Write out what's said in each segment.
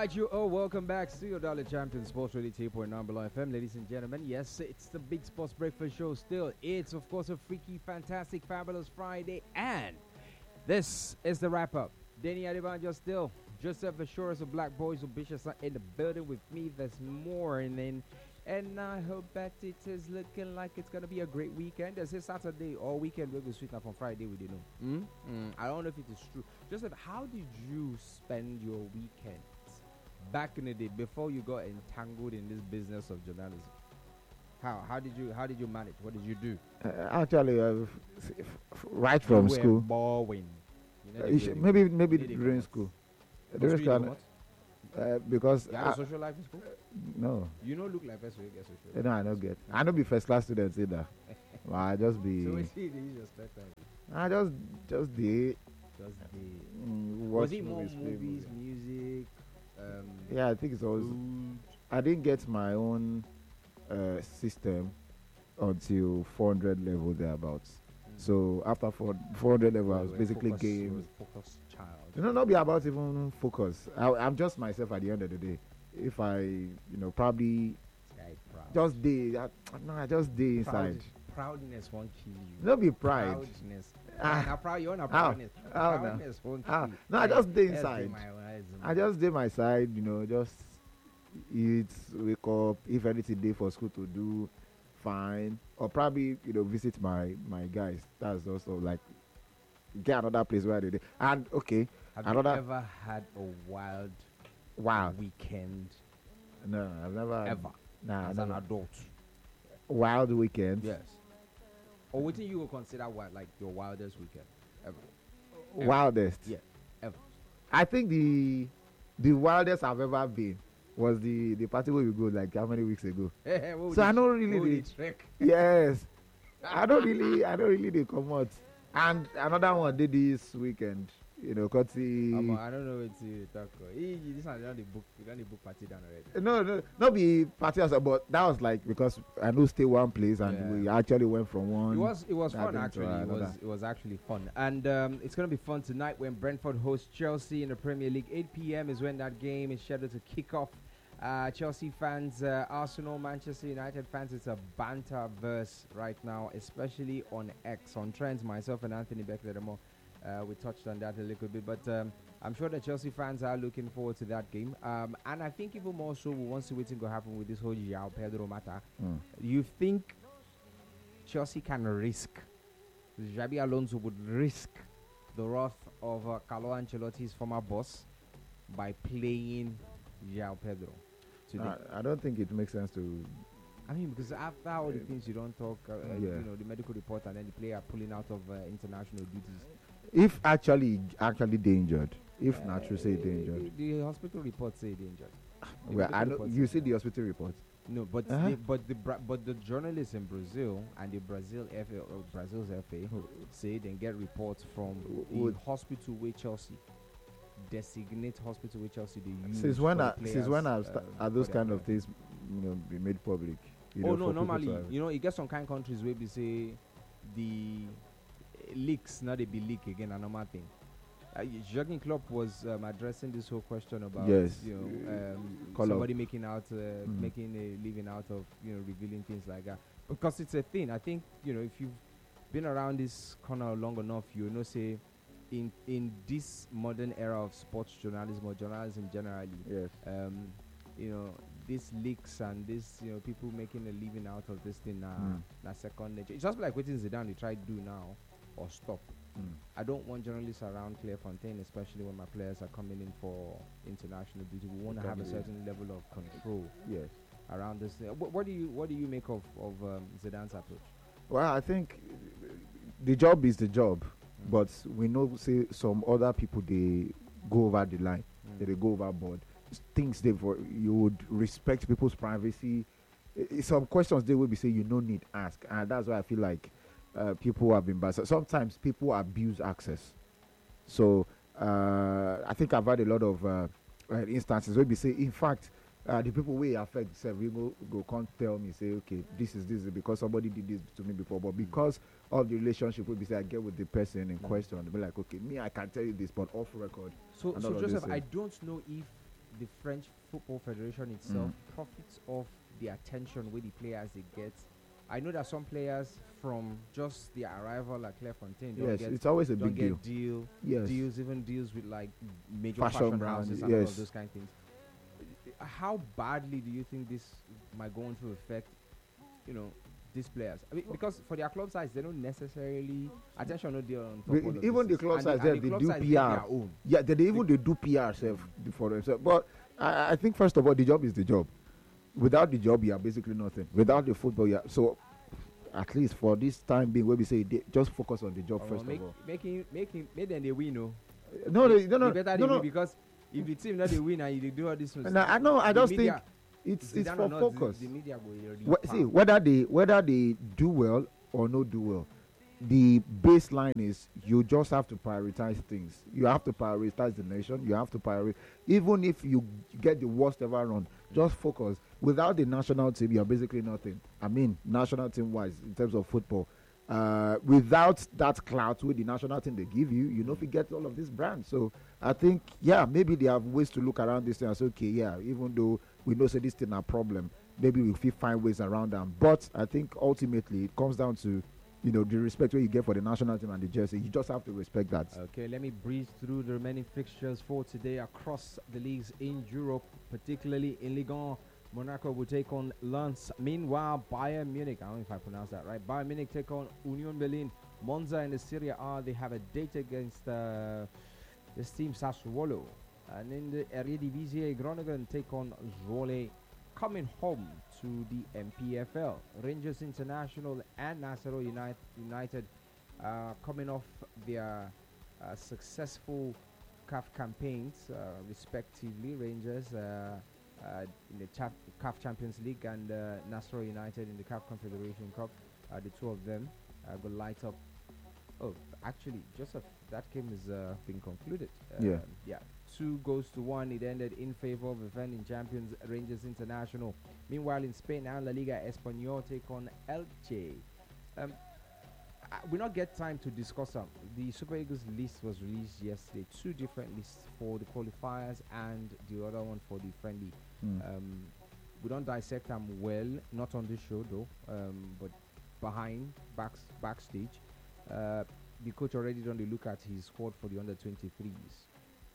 right, you all welcome back to your Dollar Champion Sports Radio 2.9 Below FM, ladies and gentlemen. Yes, it's the Big Sports Breakfast Show still. It's, of course, a freaky, fantastic, fabulous Friday. And this is the wrap-up. Danny Adebanjo still. Joseph Assurance of Black Boys of Bishop in the building with me this morning. And I hope that it is looking like it's going to be a great weekend. There's a Saturday or weekend we'll be sweet up on Friday with I don't know if it is true. Joseph, how did you spend your weekend back in the day before you got entangled in this business of journalism? How did you manage? What did you do? Right from school. Bowling. Maybe during school. During school. Because you have a social life in school? No. You don't look like person who get social life. No, I don't get. I don't be first class student either. Well, I just be. So what did you use your spare time? I just did. Was it more movies, music? Yeah, I think it's always. Food? I didn't get my own system until 400 level thereabouts. So after 400 level, I was basically games. Focused child. Not be about even focus. I'm just myself at the end of the day. If I, probably just I just day inside. Proudness won't kill you. Not be pride. Proudness. You're not proudness. Proudness won't kill you. No, I just day inside. I just day my side. Just eat, wake up. If anything day for school to do, fine. Or probably visit my guys. That's also like get another place where they do. And okay. Have you ever had a wild weekend? No, I've never. Ever? Nah, as an adult. Wild weekend? Yes. Or what do you consider like your wildest weekend ever? Wildest? Yeah, ever. I think the wildest I've ever been was the party where we go like how many weeks ago. So I don't really yes. I don't really they come out. And another one did this weekend. I don't know what to talk about. This one, you done the book party down already. No, not be party, but that was like because I know stay one place and we actually went from one. It was fun actually. It was actually fun, and it's gonna be fun tonight when Brentford hosts Chelsea in the Premier League. 8 p.m. is when that game is scheduled to kick off. Chelsea fans, Arsenal, Manchester United fans, it's a banter verse right now, especially on X, on trends. Myself and Anthony Beckler, we touched on that a little bit, but I'm sure the Chelsea fans are looking forward to that game. And I think even more so, we want to see what's going to happen with this whole João Pedro matter. You think Chelsea can risk, Xabi Alonso would risk the wrath of Carlo Ancelotti's former boss by playing João Pedro today? I don't think it makes sense to. I mean, because after all the things you don't talk, the medical report and then the player pulling out of international duties. If actually they injured, if Nacho say they injured, the hospital report say they injured. Well, I know you see the hospital report. No, but the journalists in Brazil and the Brazil's FA say they get reports from the hospital where Chelsea designate hospital with Chelsea they use. Since when are those kind of things be made public? Normally you get some kind of countries where we say the leaks not a be leak again, a normal thing. Jurgen Klopp was addressing this whole question about somebody making a living out of revealing things like that, because it's a thing. I think if you've been around this corner long enough, say in this modern era of sports journalism or journalism generally, these leaks and this people making a living out of this thing na second nature. It's just like what Zidane they try to do now or stop. I don't want journalists around Clairefontaine, especially when my players are coming in for international duty. We want to have a certain level of control around this thing. What do you make of Zidane's approach? Well, I think the job is the job, but we know say some other people they go over the line, they go overboard. Things you would respect people's privacy. Some questions they will be say you no need ask, and that's why I feel like people have been bad. So sometimes people abuse access. So I think I've had a lot of instances where we say, in fact, the people we affect themselves, we go can't tell me, say, okay, this is because somebody did this to me before, but because of the relationship, we say I get with the person in question, be like, okay, me I can tell you this, but off record. So Joseph, I don't know if the French Football Federation itself profits off the attention with the players they get. I know that some players from just their arrival at Clairefontaine don't get, it's always a don't big get deal. Yes. deals with like major Fashion fashion brands, houses and all yes. of those kind of things. How badly do you think this might go on to affect, these players? I mean, because for their club size, they don't necessarily attention no deal on top of Even the club size, they club do size get PR. their own. Yeah, they do PR for themselves. But I think first of all, the job is the job. Without the job, you are basically nothing. Without the football, yeah. So at least for this time being, where we say just focus on the job first of all. Make them they win, no. No, Better they win, because if the team not they win and you do all this, I know. I just think it's for focus. The media go See, whether they do well or not do well, the baseline is you just have to prioritize things. You have to prioritize the nation. You have to prioritize. Even if you get the worst ever run, just focus. Without the national team, you're basically nothing. I mean, national team wise, in terms of football. Without that clout with the national team they give you, if you get all of these brands. So I think, maybe they have ways to look around this thing and say, okay, even though we know say this thing a problem, maybe we find ways around them. But I think ultimately it comes down to the respect where you get for the national team and the jersey. You just have to respect that. Okay, let me breeze through the remaining fixtures for today across the leagues in Europe, particularly in Ligue 1. Monaco will take on Lens. Meanwhile, Bayern Munich, I don't know if I pronounced that right. Bayern Munich take on Union Berlin. Monza in the Serie A, they have a date against this team Sassuolo. And in the Eredivisie, Groningen take on Zwolle. Coming home to the MPFL, Rangers International and Nasero United coming off their successful CAF campaigns, respectively. Rangers in the CAF Champions League and Nasero United in the CAF Confederation Cup. The two of them will light up. Oh, actually, Joseph, that game has been concluded. 2-1. It ended in favor of defending champions Rangers International. Meanwhile, in Spain and La Liga Espanyol take on Elche. We not get time to discuss them. The Super Eagles list was released yesterday. 2 different lists for the qualifiers and the other one for the friendly. We don't dissect them well, not on this show though, but backstage. The coach already done the look at his squad for the under-23s.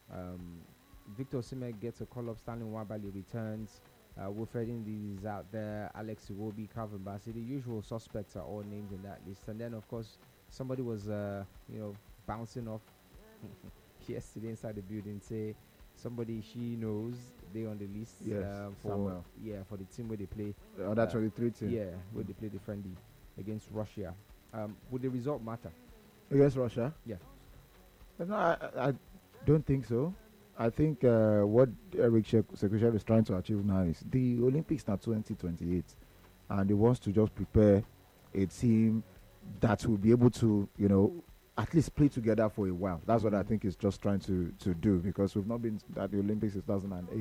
Victor Osimhen gets a call-up. Stanley Nwabali returns. Wilfred Ndidi is out there. Alex Iwobi, Calvin Bassey. The usual suspects are all named in that list. And then, of course, somebody was, bouncing off yesterday inside the building. Say somebody she knows they on the list. Yes, for the team where they play. Under 23 team. Yeah, where they play the friendly against Russia. Would the result matter? Against Russia? Yeah. No, I don't think so. I think what Eric Sekouché is trying to achieve now is the Olympics now 2028, and he wants to just prepare a team that will be able to, at least play together for a while. That's what I think he's just trying to do, because we've not been at the Olympics since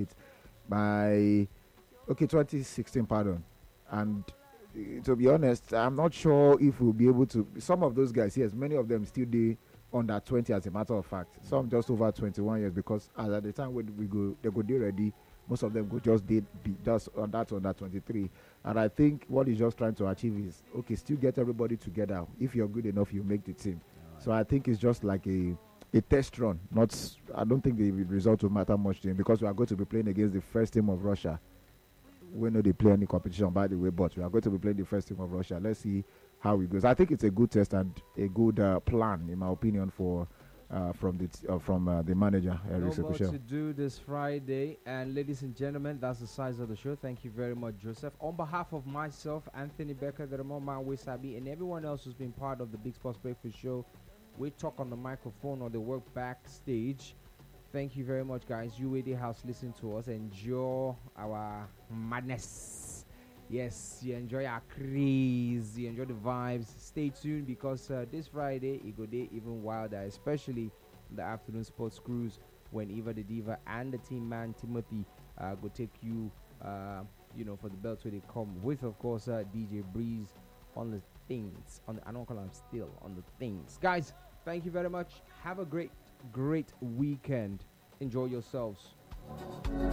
2008. 2016, pardon. And to be honest, I'm not sure if we'll be able to. Some of those guys, yes, many of them still do under 20 as a matter of fact. Some just over 21 years, because at the time when we go, they go there ready. Most of them go just be just on that under 23. And I think what he's just trying to achieve is, still get everybody together. If you're good enough, you make the team. Right. So I think it's just like a test run. I don't think the result will matter much to him, because we are going to be playing against the first team of Russia. We know they play any competition, by the way, but we are going to be playing the first team of Russia. Let's see how it goes. I think it's a good test and a good plan, in my opinion, from the manager, Eric Sekouché. No more to do this Friday. And ladies and gentlemen, that's the size of the show. Thank you very much, Joseph. On behalf of myself, Anthony Becker, the Ramon Wesabi, and everyone else who's been part of the Big Sports Breakfast Show, we talk on the microphone or the work backstage. Thank you very much, guys. You in the house, listen to us. Enjoy our madness. Yes, you enjoy our craze. You enjoy the vibes. Stay tuned, because this Friday, it go day even wilder, especially the afternoon sports cruise, when Eva the Diva and the team man Timothy go take you, for the belt where they come with, of course, DJ Breeze on the things. I don't call him still on the things. Guys, thank you very much. Have a great weekend. Enjoy yourselves.